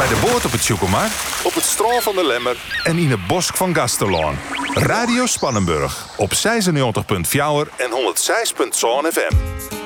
Bij de boot op het Tjoekelmar, Op het strand van de Lemmer. en in het bosk van Gasterlaan. Radio Spannenburg op 96.4 en 106.zo'n FM.